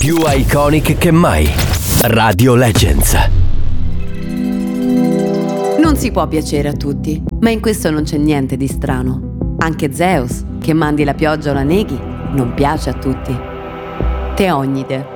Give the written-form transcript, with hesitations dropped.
Più iconic che mai. Radio Legends. Non si può piacere a tutti, ma in questo non c'è niente di strano. Anche Zeus, che mandi la pioggia o la neghi, non piace a tutti. Teognide.